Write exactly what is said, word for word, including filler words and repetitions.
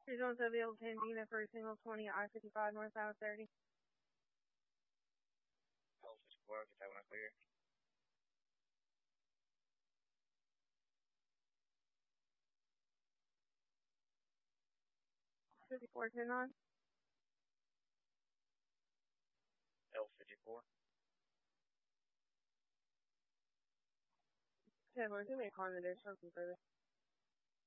Regional Seville Tandina for a single twenty I fifty-five North South thirty. L fifty-four, get that one clear. fifty-four ten on. L fifty-four. ten, we're going to make on the dish something further.